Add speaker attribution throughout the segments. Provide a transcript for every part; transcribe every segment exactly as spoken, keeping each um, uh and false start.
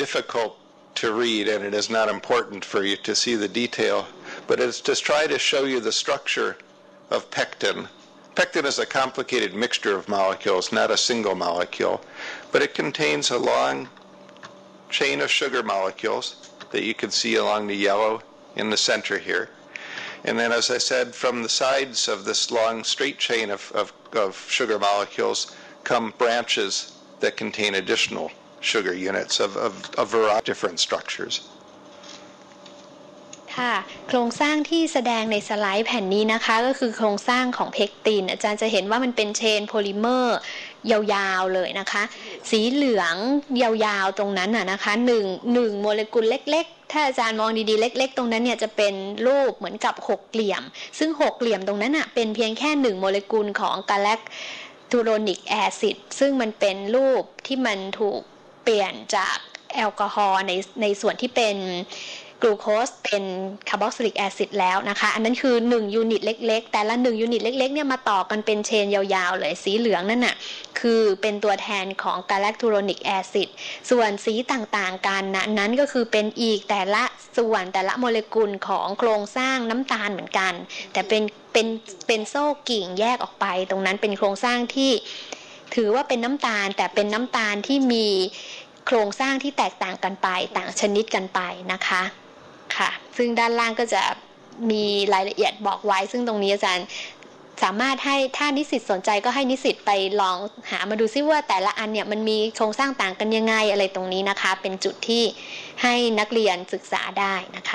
Speaker 1: difficult to read, and it is not important for you to see the detail, but it's to try to show you the structure of pectin. Pectin is a complicated mixture of molecules, not a single molecule, but it contains a long chain of sugar molecules that you can see along the yellow in the center here. And then, as I said, from the sides of this long straight chain of, of, of sugar molecules come branches that contain additional sugar units of, of a variety of different structures.
Speaker 2: ค่ะโครงสร้างที่แสดงในสไลด์แผ่นนี้นะคะก็คือโครงสร้างของเพกตินอาจารย์จะเห็นว่ามันเป็นเชนโพลิเมอร์ยาวๆเลยนะคะสีเหลืองยาวๆตรงนั้นน่ะนะคะหนึ่งหนึ่งโมเลกุลเล็กๆถ้าอาจารย์มองดีๆเล็กๆตรงนั้นเนี่ยจะเป็นรูปเหมือนกับหกเหลี่ยมซึ่งหกเหลี่ยมตรงนั้นน่ะเป็นเพียงแค่หนึ่งโมเลกุลของกาแลคทูโรนิกแอซิดซึ่งมันเป็นรูปที่มันถูกเปลี่ยนจากแอลกอฮอล์ในในส่วนที่เป็นกลูโคสเป็นคาร์บอกซิลิกแอซิดแล้วนะคะอันนั้นคือหนึ่งยูนิตเล็กๆแต่ละหนึ่งยูนิตเล็กๆเนี่ยมาต่อกันเป็นเชนยาวๆเลยสีเหลืองนั่นน่ะคือเป็นตัวแทนของกาแลคทูโรนิกแอซิดส่วนสีต่างๆกันนั้นก็คือเป็นอีกแต่ละส่วนแต่ละโมเลกุลของโครงสร้างน้ำตาลเหมือนกันแต่เป็นเป็นเป็นโซ่กิ่งแยกออกไปตรงนั้นเป็นโครงสร้างที่ถือว่าเป็นน้ำตาลแต่เป็นน้ำตาลที่มีโครงสร้างที่แตกต่างกันไปต่างชนิดกันไปนะคะค่ะซึ่งด้านล่างก็จะมีรายละเอียดบอกไว้ซึ่งตรงนี้อาจารย์สามารถให้ถ้านิสิตสนใจก็ให้นิสิตไปลองหามาดูซิว่าแต่ละอันเนี่ยมันมีโครงสร้างต่างกันยังไงอะไรตรงนี้นะคะเป็นจุดที่ให้นักเรียนศึกษาได้นะคะ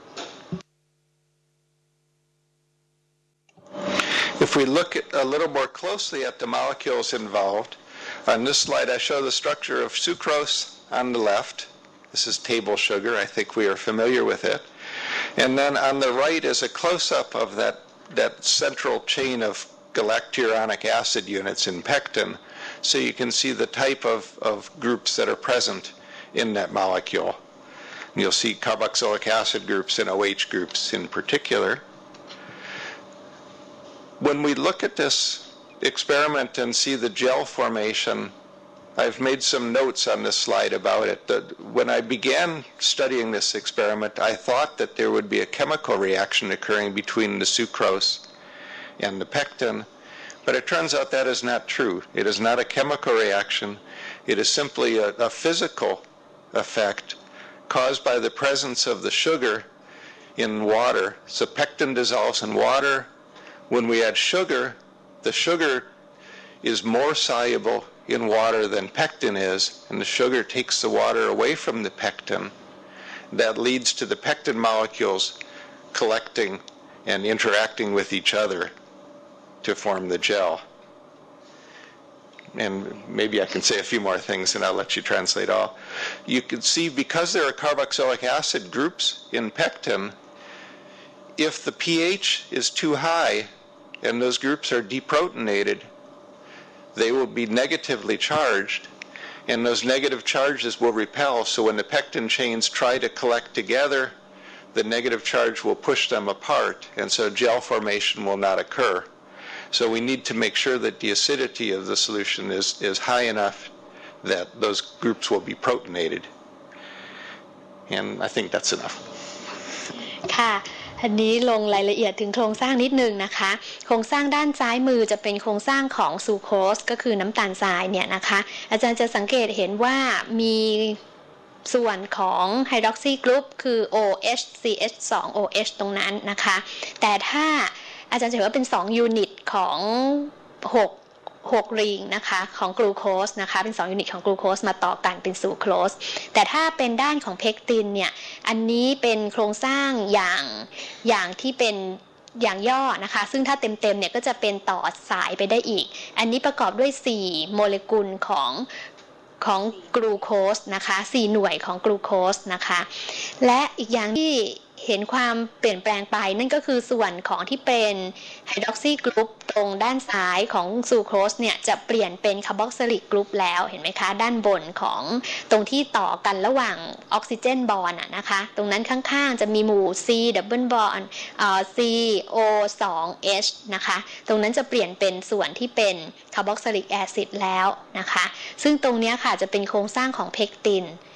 Speaker 1: If we look at a little more closely at the molecules involved, on this slide I show the structure of sucrose on the left. This is table sugar. I think we are familiar with it. And then on the right is a close-up of that, that central chain of galacturonic acid units in pectin, so you can see the type of, of groups that are present in that molecule. And you'll see carboxylic acid groups and O H groups in particular. When we look at this experiment and see the gel formation, I've made some notes on this slide about it. That when I began studying this experiment, I thought that there would be a chemical reaction occurring between the sucrose and the pectin, but it turns out that is not true. It is not a chemical reaction. It is simply a, a physical effect caused by the presence of the sugar in water. So pectin dissolves in water. When we add sugar, the sugar is more soluble in water than pectin is, and the sugar takes the water away from the pectin. That leads to the pectin molecules collecting and interacting with each other to form the gel. And maybe I can say a few more things and I'll let you translate all. You can see because there are carboxylic acid groups in pectin, if the pH is too high and those groups are deprotonated, they will be negatively charged, and those negative charges will repel. So when the pectin chains try to collect together, the negative charge will push them apart, and so gel formation will not occur. So we need to make sure that the acidity of the solution is, is high enough that those groups will be protonated. And I think that's enough.
Speaker 2: ค่ะอันนี้ลงรายละเอียดถึงโครงสร้างนิดนึงนะคะโครงสร้างด้านซ้ายมือจะเป็นโครงสร้างของซูโคสก็คือน้ำตาลทรายเนี่ยนะคะอาจารย์จะสังเกตเห็นว่ามีส่วนของไฮดรอกซีกรุ๊ปคือ โอ เอช ซี เอช ทู โอ เอช ตรงนั้นนะคะแต่ถ้าอาจารย์จะเห็นว่าเป็นสองยูนิตของหกหกริงนะคะของกลูโคสนะคะเป็นสองยูนิตของกลูโคสมาต่อกันเป็นซูโครสแต่ถ้าเป็นด้านของเพกตินเนี่ยอันนี้เป็นโครงสร้างอย่างอย่างที่เป็นอย่างย่อนะคะซึ่งถ้าเต็มๆเนี่ยก็จะเป็นต่อสายไปได้อีกอันนี้ประกอบด้วยสี่โมเลกุลของของกลูโคสนะคะสี่หน่วยของกลูโคสนะคะและอีกอย่างที่เห็นความเปลี่ยนแปลงไปนั่นก็คือส่วนของที่เป็นไฮดรอกซีกรุ๊ปตรงด้านซ้ายของซูโครสเนี่ยจะเปลี่ยนเป็นคาร์บอกซิลิกกรุ๊ปแล้วเห็นไหมคะด้านบนของตรงที่ต่อกันระหว่างออกซิเจนบอนด์นะคะตรงนั้นข้างๆจะมีหมู่ C ดับเบิลบอนด์ C O สอง H นะคะตรงนั้นจะเปลี่ยนเป็นส่วนที่เป็นคาร์บอกซิลิกแอซิดแล้วนะคะซึ่งตรงนี้ค่ะจะเป็นโครงสร้างของเพกติน